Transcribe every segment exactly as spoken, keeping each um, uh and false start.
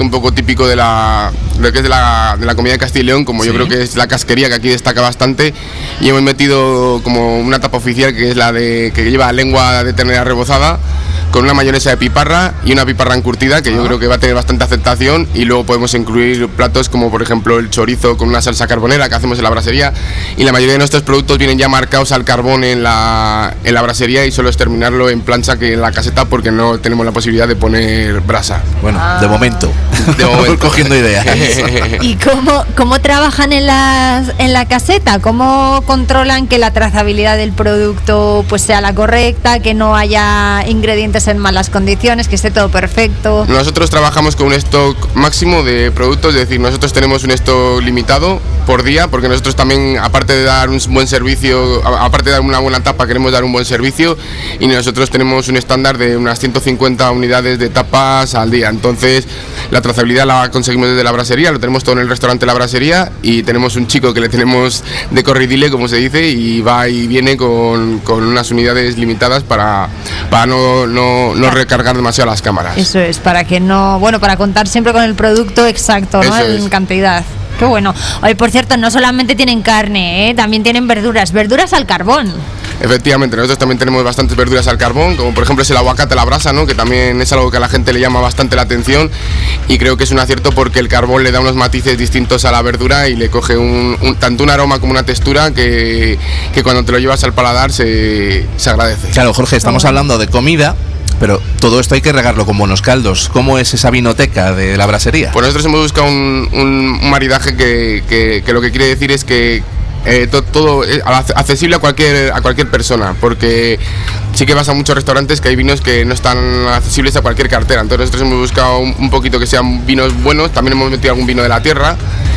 plato un poco típico de la, lo que es de la, de la comida de Castilla y León, como sí. Yo creo que es la casquería, que aquí destaca bastante, y hemos metido como una tapa oficial que es la de que lleva lengua de ternera rebozada, con una mayonesa de piparra y una piparra encurtida, que ah. yo creo que va a tener bastante aceptación, y luego podemos incluir platos como por ejemplo el chorizo con una salsa carbonera que hacemos en la brasería, y la mayoría de nuestros productos vienen ya marcados al carbón en la, en la brasería, y solo es terminarlo en plancha que en la caseta, porque no tenemos la posibilidad de poner brasa. Bueno, ah. de momento, de momento. cogiendo ideas. ¿Y cómo, cómo trabajan en, las, en la caseta? ¿Cómo controlan que la trazabilidad del producto pues sea la correcta, que no haya ingredientes en malas condiciones, que esté todo perfecto? Nosotros trabajamos con un stock máximo de productos, es decir, nosotros tenemos un stock limitado por día, porque nosotros también, aparte de dar un buen servicio, aparte de dar una buena tapa, queremos dar un buen servicio, y nosotros tenemos un estándar de unas ciento cincuenta unidades de tapas al día. Entonces la trazabilidad la conseguimos desde la brasería, lo tenemos todo en el restaurante La Brasería, y tenemos un chico que le tenemos de corridile, como se dice, y va y viene con, con unas unidades limitadas para, para no, no, no recargar demasiado las cámaras. Eso es, para que no, bueno, para contar siempre con el producto exacto, ¿no? En cantidad. Qué bueno. Oye, por cierto, no solamente tienen carne, ¿eh? También tienen verduras, verduras al carbón. Efectivamente, nosotros también tenemos bastantes verduras al carbón, como por ejemplo es el aguacate a la brasa, ¿no? Que también es algo que a la gente le llama bastante la atención, y creo que es un acierto porque el carbón le da unos matices distintos a la verdura y le coge un, un, tanto un aroma como una textura que, que cuando te lo llevas al paladar se, se agradece. Claro, Jorge, estamos hablando de comida, pero todo esto hay que regarlo con buenos caldos. ¿Cómo es esa vinoteca de La Brasería? Pues nosotros hemos buscado un, un, un maridaje que, que, que lo que quiere decir es que Eh, to, todo es accesible a cualquier a cualquier persona, porque sí que vas a muchos restaurantes que hay vinos que no están accesibles a cualquier cartera. Entonces nosotros hemos buscado un, un poquito que sean vinos buenos, también hemos metido algún vino de la tierra,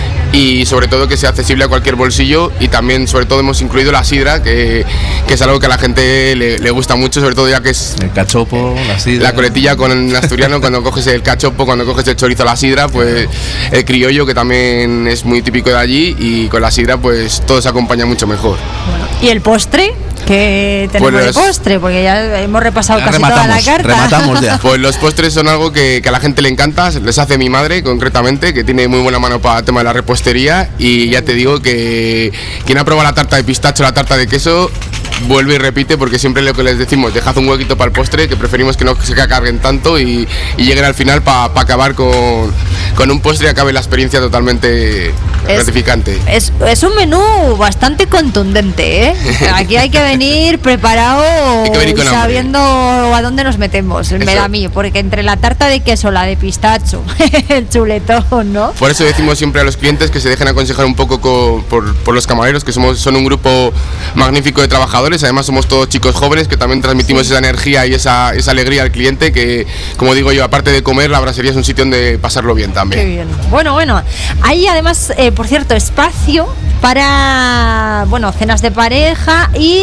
y sobre todo que sea accesible a cualquier bolsillo, y también sobre todo hemos incluido la sidra, que, que es algo que a la gente le, le gusta mucho, sobre todo ya que es el cachopo, la sidra, la coletilla con el asturiano, cuando coges el cachopo, cuando coges el chorizo, la sidra, pues el criollo, que también es muy típico de allí, y con la sidra pues todo se acompaña mucho mejor. Bueno, ¿y el postre? ¿Qué tenemos pues de postre? Porque ya hemos repasado ya casi toda la carta. Rematamos ya. Pues los postres son algo que, que a la gente le encanta, les hace mi madre concretamente, que tiene muy buena mano para el tema de la repostería, y ya te digo que quien ha probado la tarta de pistacho, la tarta de queso, vuelve y repite, porque siempre lo que les decimos, dejad un huequito para el postre, que preferimos que no se carguen tanto y, y lleguen al final para pa acabar con, con un postre y acabe la experiencia totalmente es, gratificante. Es, es un menú bastante contundente, ¿eh? Aquí hay que venir preparado y sabiendo a dónde nos metemos, me da a mí, porque entre la tarta de queso, la de pistacho, el chuletón, ¿no? Por eso decimos siempre a los clientes que se dejen aconsejar un poco con, por, por los camareros, que somos son un grupo magnífico de trabajadores. Además somos todos chicos jóvenes que también transmitimos sí. esa energía y esa, esa alegría al cliente, que como digo yo, aparte de comer, la brasería es un sitio donde pasarlo bien también. Qué bien. Bueno, bueno, hay además, eh, por cierto, espacio para, bueno, cenas de pareja y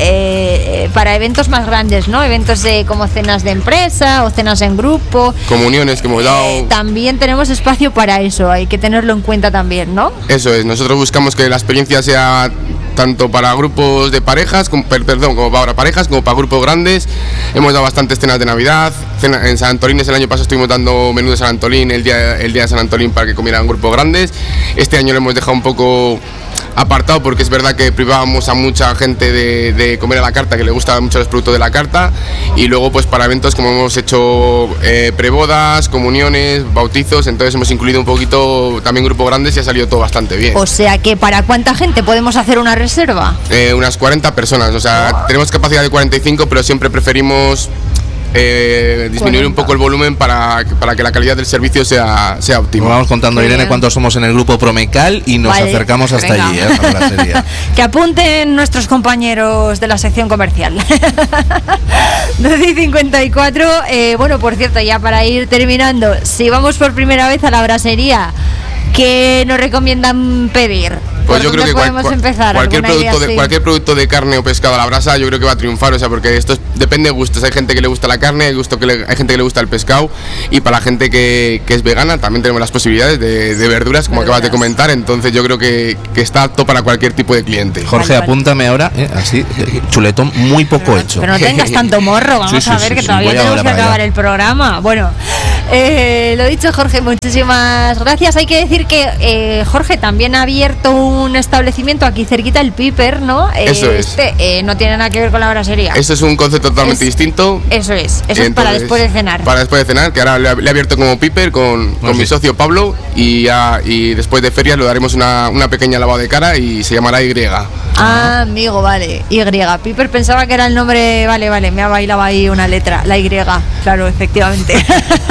eh, para eventos más grandes, ¿no? Eventos de como cenas de empresa o cenas en grupo. Comuniones que hemos dado. Eh, también tenemos espacio para eso, hay que tenerlo en cuenta también, ¿no? Eso es, nosotros buscamos que la experiencia sea tanto para grupos de parejas, como, perdón, como para parejas, como para grupos grandes. Hemos dado bastantes cenas de Navidad, cena, en San Antolín el año pasado estuvimos dando menú de San Antolín el día, el día de San Antolín para que comieran grupos grandes. Este año lo hemos dejado un poco apartado, porque es verdad que privábamos a mucha gente de, de comer a la carta, que le gustan mucho los productos de la carta, y luego pues para eventos como hemos hecho eh, prebodas, comuniones, bautizos, entonces hemos incluido un poquito también grupos grandes y ha salido todo bastante bien. O sea que ¿para cuánta gente podemos hacer una reserva? Eh, unas cuarenta personas, o sea, oh. tenemos capacidad de cuarenta y cinco, pero siempre preferimos Eh, disminuir un poco el volumen para, para que la calidad del servicio sea, sea óptima. Vamos contando, Irene, cuántos somos en el grupo Promecal y nos vale, acercamos hasta venga. allí, ¿eh? A la serie. Que apunten nuestros compañeros de la sección comercial. doce y cincuenta y cuatro. Eh, bueno, por cierto, ya para ir terminando, si vamos por primera vez a la brasería, ¿qué nos recomiendan pedir? Pues yo creo que podemos cual, empezar? cualquier producto idea, de sí. cualquier producto de carne o pescado a la brasa yo creo que va a triunfar, o sea, porque esto es, depende de gustos. Hay gente que le gusta la carne, hay, gusto que le, hay gente que le gusta el pescado, y para la gente que, que es vegana también tenemos las posibilidades de, de verduras, como Verduras. acabas de comentar. Entonces yo creo que, que está apto para cualquier tipo de cliente. Jorge, Vale, vale. apúntame ahora, eh, así, eh, chuletón muy poco hecho. Pero no tengas tanto morro, vamos Sí, sí, a ver sí, que sí, todavía voy tenemos ahora que para acabar allá. el programa. Bueno, eh, lo dicho, Jorge, muchísimas gracias. Hay que decir que eh, Jorge también ha abierto un establecimiento aquí cerquita, el Piper, ¿no? Eh, Eso es. Este eh, no tiene nada que ver con la brasería. Esto es un concepto totalmente Es- distinto. Eso es, eso es para Entonces, después de cenar. Para después de cenar, que ahora le, ha- le he abierto como Piper con, con sí. mi socio Pablo, y, ya- y después de ferias le daremos una, una pequeña lavado de cara y se llamará Y. Ah, amigo, vale. Y. Piper pensaba que era el nombre. Vale, vale, me ha bailado ahí una letra. La Y. Claro, efectivamente.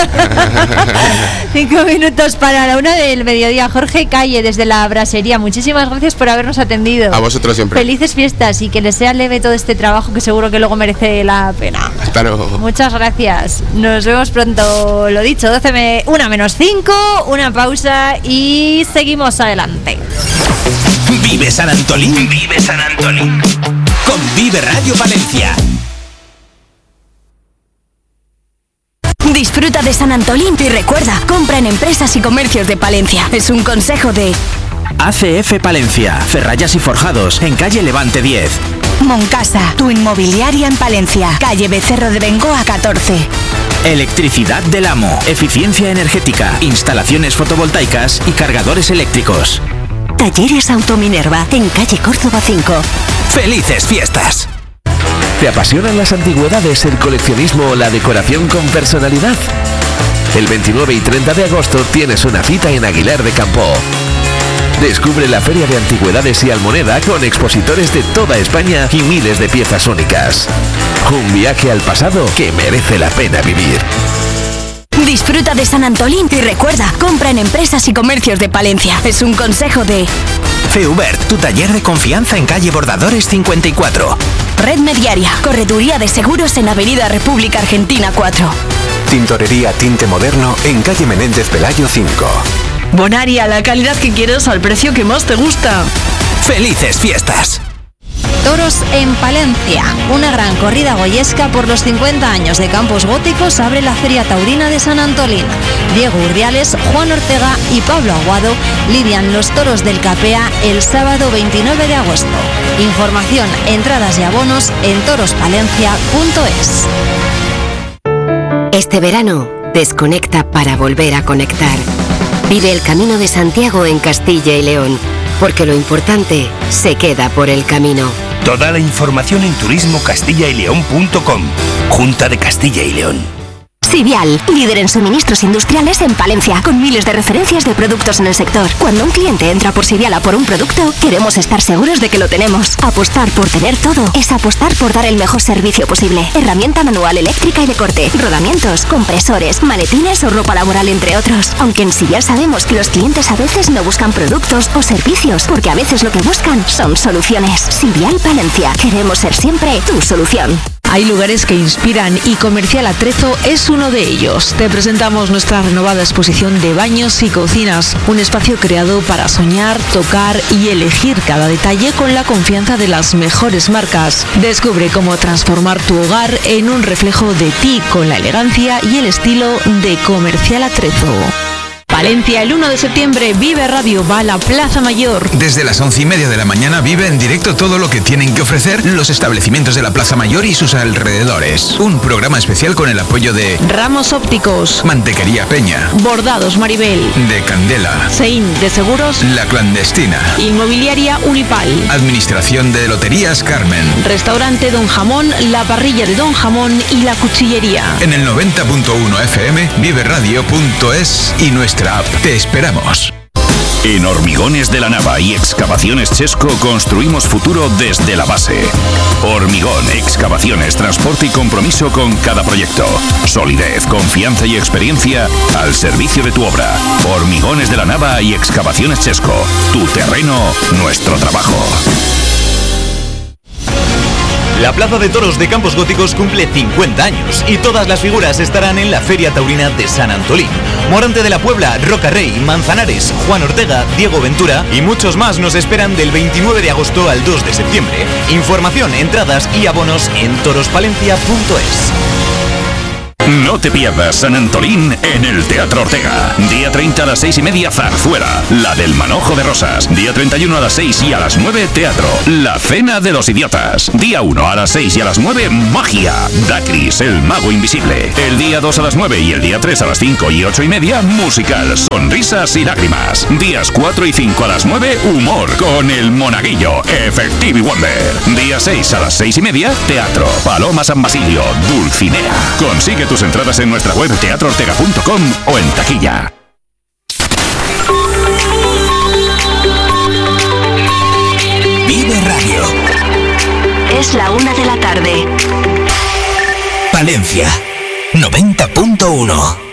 Cinco minutos para la una del mediodía. Jorge Calle, desde la brasería. Muchísimas gracias por habernos atendido. A vosotros siempre. Felices fiestas y que les sea leve todo este trabajo, que seguro que luego merece la pena. Hasta luego. Muchas gracias. Nos vemos pronto. Lo dicho, doce me, una menos cinco, una pausa y seguimos adelante. Vive San Antolín. Vive San Antolín. Con Vive Radio Palencia. Disfruta de San Antolín y recuerda, compra en empresas y comercios de Palencia. Es un consejo de A C F Palencia. Ferrallas y forjados. En calle Levante diez. Moncasa, tu inmobiliaria en Palencia. Calle Becerro de Bengoa catorce. Electricidad del Amo. Eficiencia energética. Instalaciones fotovoltaicas y cargadores eléctricos. Talleres Autominerva, en calle Córdoba cinco. ¡Felices fiestas! ¿Te apasionan las antigüedades, el coleccionismo o la decoración con personalidad? El veintinueve y treinta de agosto tienes una cita en Aguilar de Campo. Descubre la Feria de Antigüedades y Almoneda con expositores de toda España y miles de piezas únicas. Un viaje al pasado que merece la pena vivir. Disfruta de San Antolín y recuerda, compra en empresas y comercios de Palencia. Es un consejo de Feubert, tu taller de confianza en calle Bordadores cincuenta y cuatro. Red Mediaria, correduría de seguros en Avenida República Argentina cuatro. Tintorería Tinte Moderno en calle Menéndez Pelayo cinco. Bonaria, la calidad que quieres al precio que más te gusta. ¡Felices fiestas! Toros en Palencia. Una gran corrida goyesca por los cincuenta años de Campos Góticos abre la Feria Taurina de San Antolín. Diego Urdiales, Juan Ortega y Pablo Aguado lidian los toros del Capea el sábado veintinueve de agosto. Información, entradas y abonos en torospalencia punto es. Este verano, desconecta para volver a conectar. Vive el Camino de Santiago en Castilla y León, porque lo importante se queda por el camino. Toda la información en turismo castilla y león punto com. Junta de Castilla y León. Sivial, líder en suministros industriales en Palencia, con miles de referencias de productos en el sector. Cuando un cliente entra por Sivial a por un producto, queremos estar seguros de que lo tenemos. Apostar por tener todo es apostar por dar el mejor servicio posible. Herramienta manual, eléctrica y de corte, rodamientos, compresores, maletines o ropa laboral, entre otros. Aunque en Sivial sabemos que los clientes a veces no buscan productos o servicios, porque a veces lo que buscan son soluciones. Sivial Palencia, queremos ser siempre tu solución. Hay lugares que inspiran y Comercial Atrezo es uno de ellos. Te presentamos nuestra renovada exposición de baños y cocinas, un espacio creado para soñar, tocar y elegir cada detalle con la confianza de las mejores marcas. Descubre cómo transformar tu hogar en un reflejo de ti con la elegancia y el estilo de Comercial Atrezo. Palencia, el uno de septiembre, Vive Radio va a la Plaza Mayor. Desde las once y media de la mañana vive en directo todo lo que tienen que ofrecer los establecimientos de la Plaza Mayor y sus alrededores. Un programa especial con el apoyo de Ramos Ópticos, Mantequería Peña, Bordados Maribel, de Candela, Sein de Seguros, La Clandestina, Inmobiliaria Unipal, Administración de Loterías Carmen, Restaurante Don Jamón, La Parrilla de Don Jamón y La Cuchillería. En el noventa punto uno F M, viveradio punto es y nuestra app. Te esperamos. En Hormigones de la Nava y Excavaciones Chesco construimos futuro desde la base. Hormigón, excavaciones, transporte y compromiso con cada proyecto. Solidez, confianza y experiencia al servicio de tu obra. Hormigones de la Nava y Excavaciones Chesco. Tu terreno, nuestro trabajo. La Plaza de Toros de Campos Góticos cumple cincuenta años y todas las figuras estarán en la Feria Taurina de San Antolín. Morante de la Puebla, Roca Rey, Manzanares, Juan Ortega, Diego Ventura y muchos más nos esperan del veintinueve de agosto al dos de septiembre. Información, entradas y abonos en torospalencia punto es. No te pierdas San Antolín en el Teatro Ortega. Día treinta a las seis y media, Zarzuela, la del Manojo de Rosas. Día treinta y uno a las seis y a las nueve, Teatro, La Cena de los Idiotas. Día uno a las seis y a las nueve, Magia, Dacris, el Mago Invisible. El día dos a las nueve y el día tres a las cinco y ocho y media, Musical, Sonrisas y Lágrimas. Días cuatro y cinco a las nueve, Humor, con el Monaguillo, Efectivi Wonder. Día seis a las seis y media, Teatro, Paloma San Basilio, Dulcinea. Consigue tus entradas en nuestra web teatro ortega punto com o en taquilla. Vive Radio. Es la una de la tarde. Palencia, noventa punto uno.